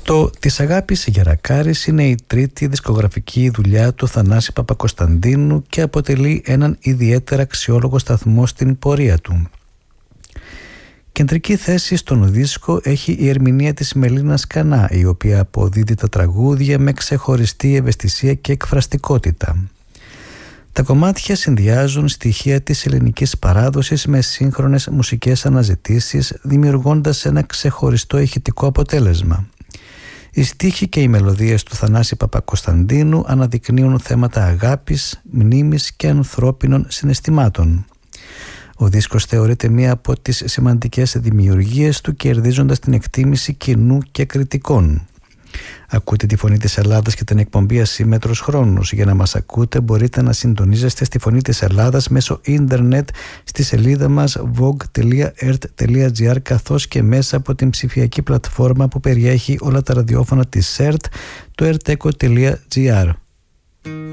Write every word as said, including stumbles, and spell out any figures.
Το «Της αγάπης Γερακάρης» είναι η τρίτη δισκογραφική δουλειά του Θανάση Παπακοσταντίνου και αποτελεί έναν ιδιαίτερα αξιόλογο σταθμό στην πορεία του. Κεντρική θέση στον δίσκο έχει η ερμηνεία της Μελίνας Κανά, η οποία αποδίδει τα τραγούδια με ξεχωριστή ευαισθησία και εκφραστικότητα. Τα κομμάτια συνδυάζουν στοιχεία της ελληνικής παράδοσης με σύγχρονες μουσικές αναζητήσεις, δημιουργώντας ένα ξεχωριστό ηχητικό αποτέλεσμα. Οι στίχοι και οι μελωδίες του Θανάση Παπακοσταντίνου αναδεικνύουν θέματα αγάπης, μνήμης και ανθρώπινων συναισθημάτων. Ο δίσκος θεωρείται μία από τις σημαντικές δημιουργίες του, κερδίζοντας την εκτίμηση κοινού και κριτικών. Ακούτε τη Φωνή της Ελλάδας και την εκπομπή Ασύμμετρος Χρόνος. Για να μας ακούτε μπορείτε να συντονίζεστε στη Φωνή της Ελλάδας μέσω ίντερνετ στη σελίδα μας vogue τελεία ert τελεία gr, καθώς και μέσα από την ψηφιακή πλατφόρμα που περιέχει όλα τα ραδιόφωνα της ΕΡΤ, το erteco τελεία gr.